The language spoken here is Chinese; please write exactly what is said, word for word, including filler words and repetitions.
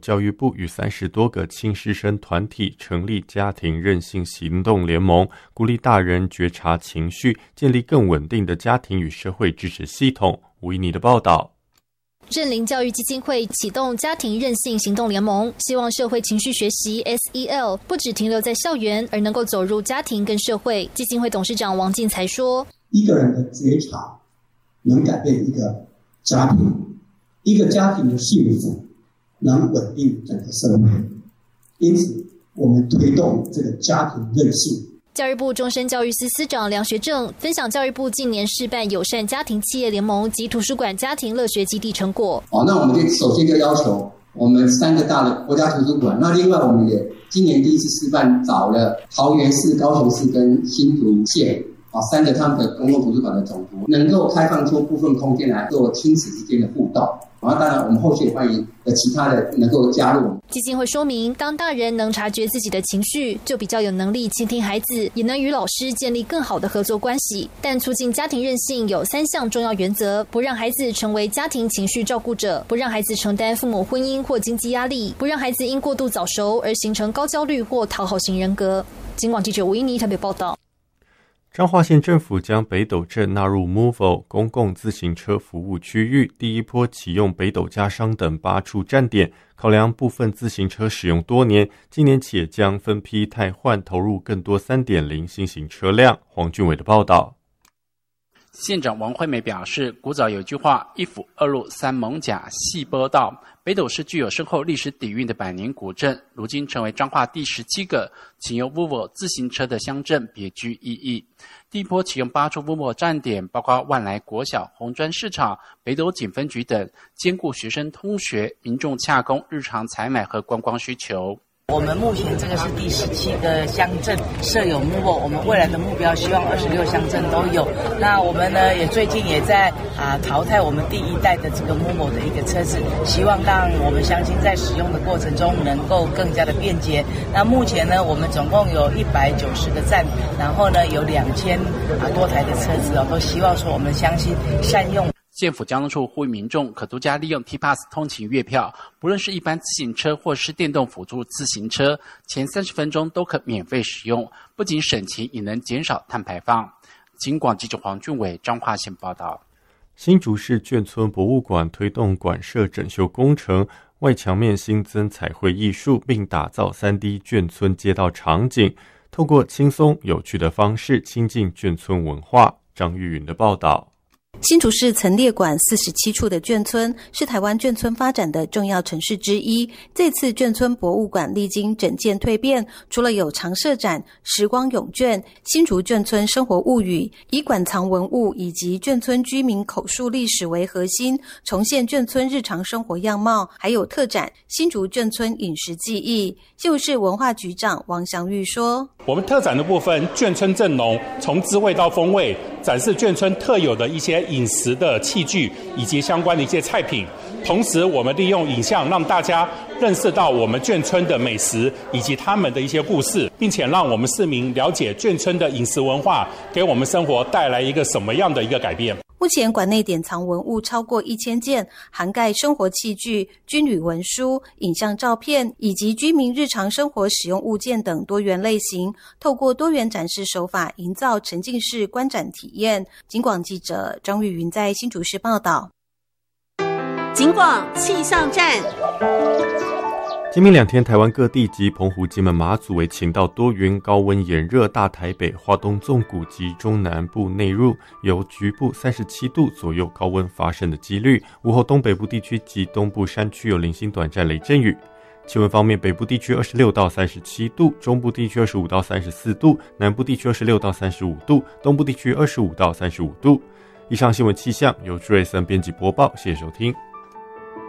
教育部与三十多个亲师生团体成立家庭韧性行动联盟，鼓励大人觉察情绪，建立更稳定的家庭与社会支持系统。吴怡妮的报道。 振林教育基金会启动家庭韧性行动联盟，希望社会情绪学习 S E L 不只停留在校园，而能够走入家庭跟社会。基金会董事长王进才说， 一个人的觉察能改变一个家庭，一个家庭的幸福能稳定整个社会，因此我们推动这个家庭韧性。 教育部终身教育司司长梁学正分享教育部近年试办友善家庭企业联盟及图书馆家庭乐学基地成果。 哦，那我们就首先就要求我们三个大的国家图书馆，那另外我们也今年第一次示范找了桃园市、高雄市跟新竹县啊三个他们的公共图书馆的总图，能够开放出部分空间来做亲子之间的互动。然后当然我们后续也欢迎其他的能够加入。 基金会说明，当大人能察觉自己的情绪，就比较有能力倾听孩子，也能与老师建立更好的合作关系。但促进家庭韧性有三项重要原则：不让孩子成为家庭情绪照顾者，不让孩子承担父母婚姻或经济压力，不让孩子因过度早熟而形成高焦虑或讨好型人格。警广记者吴依妮特别报道。 彰化县政府将北斗镇纳入 Movo 公共自行车服务区域，第一波启用北斗家商等八处站点，考量部分自行车使用多年，今年起也将分批汰换，投入更多 三点零 新型车辆。黄俊伟的报道。 县长王惠美表示，古早有句话，一府二路三艋甲细波道，北斗是具有深厚历史底蕴的百年古镇，如今成为彰化第十七个启用 Volvo 自行车的乡镇，别具意义。第一波启用八处 Volvo 站点，包括万来国小、红砖市场、北斗警分局等，兼顾学生通学、民众洽公日常采买和观光需求。 我们目前这个是第十七个乡镇设有 Movo， 我们未来的目标希望二十六乡镇都有。那我们呢也最近也在啊淘汰我们第一代的这个 Movo 的一个车子，希望让我们乡亲在使用的过程中能够更加的便捷。那目前呢我们总共有一百九十个站，然后呢有两千啊多台的车子哦，都希望说我们乡亲善用。 县府交通处呼吁民众可独家利用 T-Pass 通勤月票，不论是一般自行车或是电动辅助自行车，前三十分钟都可免费使用，不仅省钱，也能减少碳排放。警广记者黄俊伟彰化县报道。 新竹市眷村博物馆推动馆舍整修工程，外墙面新增彩绘艺术，并打造 三 D 眷村街道场景，透过轻松有趣的方式亲近眷村文化。张玉云的报道。 新竹市曾列管四十七处的眷村，是台湾眷村发展的重要城市之一。这次眷村博物馆历经整建蜕变，除了有常设展、时光咏眷、新竹眷村生活物语，以馆藏文物以及眷村居民口述历史为核心，重现眷村日常生活样貌，还有特展新竹眷村饮食记忆。新竹市文化局长王祥玉说， 我们特展的部分，眷村正浓，从滋味到风味，展示眷村特有的一些饮食的器具以及相关的一些菜品，同时我们利用影像让大家认识到我们眷村的美食以及他们的一些故事，并且让我们市民了解眷村的饮食文化给我们生活带来一个什么样的一个改变。 目前馆内典藏文物超过一千件，涵盖生活器具、军旅文书、影像照片以及居民日常生活使用物件等多元类型，透过多元展示手法营造沉浸式观展体验。警广记者张玉云在新竹市报道。 警广气象站。 今明两天，台湾各地及澎湖、金门、马祖为晴到多云，高温炎热，大台北、花东纵谷及中南部内陆有局部三十七度左右高温发生的几率。午后东北部地区及东部山区有零星短暂雷阵雨。气温方面，北部地区二十六到三十七度，中部地区二十五到三十四度，南部地区二十六到三十五度，东部地区二十五到三十五度。以上新闻气象由朱瑞森编辑播报，谢谢收听。